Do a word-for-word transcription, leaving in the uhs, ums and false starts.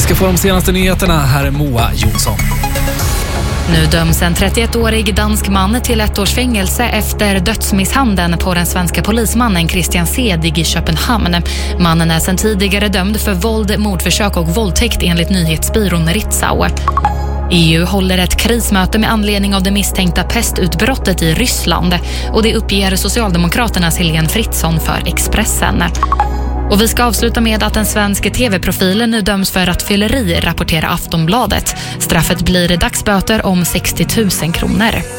ska få de senaste nyheterna. Här är Moa Jonsson. Nu döms en trettioettårig dansk man till ett års fängelse efter dödsmisshandeln på den svenska polismannen Christian Sedig i Köpenhamn. Mannen är sedan tidigare dömd för våld, mordförsök och våldtäkt enligt nyhetsbyrån Ritzau. E U håller ett krismöte med anledning av det misstänkta pestutbrottet i Ryssland, och det uppger Socialdemokraternas Helene Fritzon för Expressen. Och vi ska avsluta med att en svensk tv-profil nu döms för rattfylleri, rapporterar Aftonbladet. Straffet blir dagsböter om sextio tusen kronor.